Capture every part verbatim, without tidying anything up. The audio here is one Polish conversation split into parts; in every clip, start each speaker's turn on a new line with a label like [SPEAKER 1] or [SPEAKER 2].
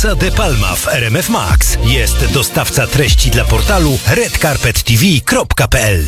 [SPEAKER 1] Casa de Palma w R M F Max jest dostawca treści dla portalu red carpet t v kropka p l.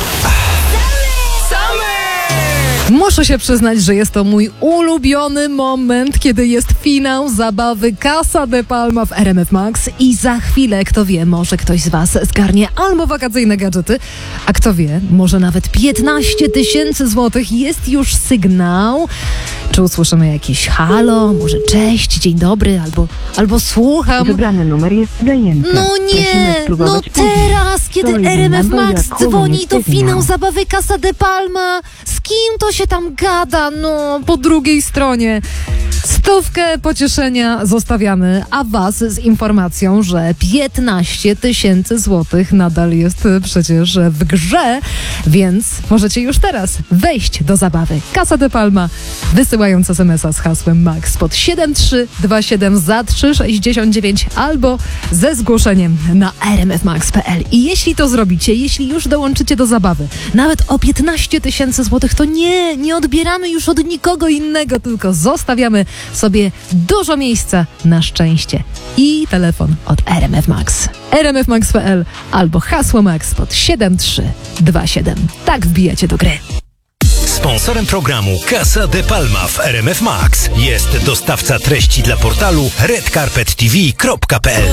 [SPEAKER 2] Muszę się przyznać, że jest to mój ulubiony moment, kiedy jest finał zabawy Casa de Palma w R M F Max i za chwilę, kto wie, może ktoś z was zgarnie albo wakacyjne gadżety, a kto wie, może nawet piętnaście tysięcy złotych. Jest już sygnał. Czy usłyszymy jakieś halo, może cześć, dzień dobry, albo, albo słucham.
[SPEAKER 3] Wybrany numer jest zajęty.
[SPEAKER 2] No nie, no teraz, kiedy R M F Max dzwoni, to finał zabawy Casa de Palma. Z kim to się tam gada? No, po drugiej stronie. Stówkę pocieszenia zostawiamy, a was z informacją, że piętnaście tysięcy złotych nadal jest przecież w grze, więc możecie już teraz wejść do zabawy Casa de Palma, wysyłając es em es a z hasłem MAX pod siedem trzy dwa siedem za trzy sześćdziesiąt dziewięć albo ze zgłoszeniem na r m f max kropka p l. I jeśli to zrobicie, jeśli już dołączycie do zabawy, nawet o piętnaście tysięcy złotych, to nie, nie odbieramy już od nikogo innego, tylko zostawiamy sobie dużo miejsca na szczęście i telefon od R M F Max. r m f max kropka p l albo hasło MAX pod siedem trzy dwa siedem. Tak wbijacie do gry.
[SPEAKER 1] Sponsorem programu Casa de Palma w R M F Max jest dostawca treści dla portalu red carpet t v kropka p l.